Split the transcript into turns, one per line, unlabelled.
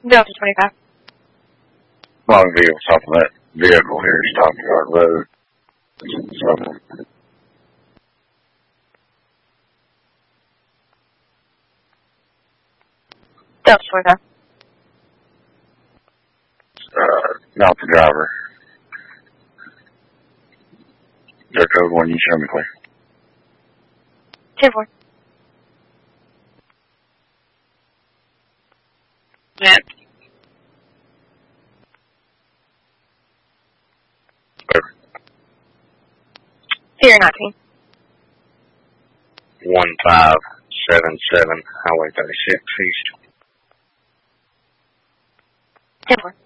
Delta 25.
Long vehicle south of that vehicle here, Stockyard Road. So,
Delta 25.
not the driver. Their code 1, you show me clear.
10-4.
Yeah.
Sierra 19.
1577, Highway 36 East.
10-4.